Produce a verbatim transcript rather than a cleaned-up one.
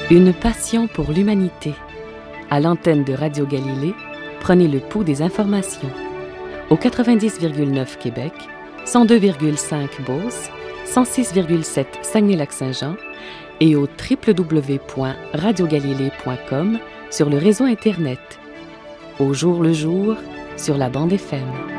Une passion pour l'humanité. À l'antenne de Radio Galilée, prenez le pouls des informations. Au quatre-vingt-dix virgule neuf Québec, cent deux virgule cinq Beauce, cent six virgule sept Saguenay-Lac-Saint-Jean et au w w w point radio galilée point com sur le réseau Internet. Au jour le jour, sur la bande F M.